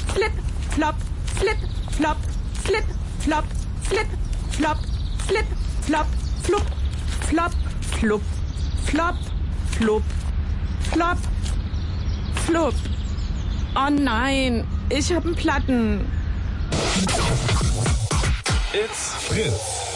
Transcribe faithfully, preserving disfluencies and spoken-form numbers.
slip, flop, slip, flop, slip, flop, slip, flop, slip, flop, flup, flop, flup, flop, flup, flop, flup. Oh nein, ich hab einen Platten. It's Fritz.